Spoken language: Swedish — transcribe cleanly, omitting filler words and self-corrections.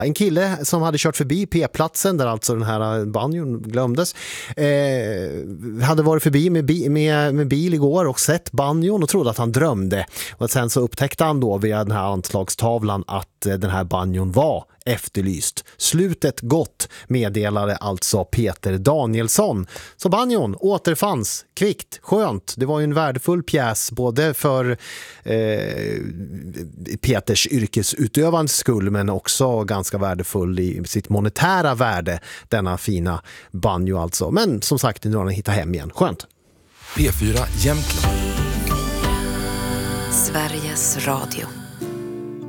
En kille som hade kört förbi P-platsen där alltså den här banjon glömdes hade varit förbi med bil igår och sett banjon och trodde att han drömde. Och sen så upptäckte han då via den här anslagstavlan att den här banjon var efterlyst. Slutet gott, meddelade alltså Peter Danielsson. Så banjon återfanns kvickt, skönt. Det var ju en värdefull pjäs både för Peters yrkesutövans skull men också ganska värdefull i sitt monetära värde, denna fina banjo alltså. Men som sagt, nu har den hittat hem igen. Skönt. P4 Jämtland. Sveriges Radio.